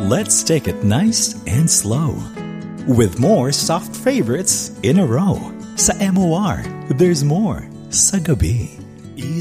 let's take it nice and slow. With more soft favorites in a row. Sa MOR, there's more sa gabi.